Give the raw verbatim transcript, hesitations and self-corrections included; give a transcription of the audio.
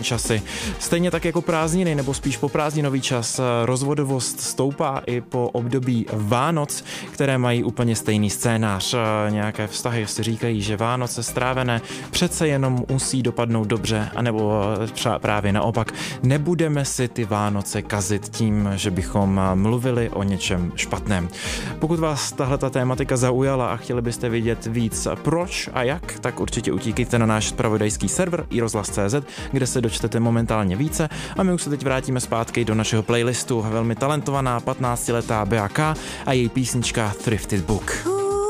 časy. Stejně tak jako prázdniny, nebo spíš po prázdninový čas, rozvodovost stoupá i po období Vánoc, které mají úplně stejný scénář. Nějaké vztahy si říkají, že Vánoce strávené přece jenom musí dopadnout dobře, anebo právě naopak. Nebudeme si ty Vánoce kazit tím, že bychom mluvili o něčem špatném. Pokud vás tahle ta tématika zaujala a chtěli byste vědět víc proč a jak, tak určitě utíkejte na náš zpravodajský server i rozhlas tečka cé zet, kde se dočtete momentálně více, a my už se teď vrátíme zpátky do našeho playlistu. Velmi talentovaná patnáctiletá bé á ká a její písnička Thrifted Book.